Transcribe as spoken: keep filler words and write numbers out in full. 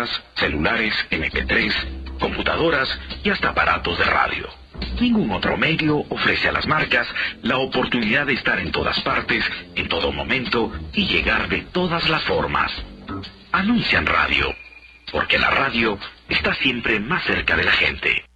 televisoras, celulares, eme pe tres, computadoras y hasta aparatos de radio. Ningún otro medio ofrece a las marcas la oportunidad de estar en todas partes, en todo momento y llegar de todas las formas. Anuncian radio, porque la radio está siempre más cerca de la gente.